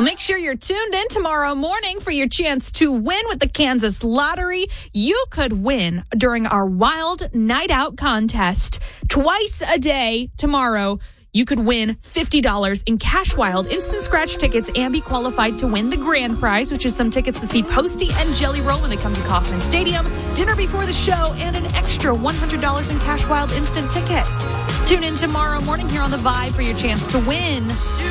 Well, make sure you're tuned in tomorrow morning for your chance to win with the Kansas Lottery. You could win during our Wild Night Out contest. Twice a day tomorrow, you could win $50 in Cash Wild instant scratch tickets and be qualified to win the grand prize, which is some tickets to see Posty and Jelly Roll when they come to Kauffman Stadium, dinner before the show, and an extra $100 in Cash Wild instant tickets. Tune in tomorrow morning here on The Vibe for your chance to win.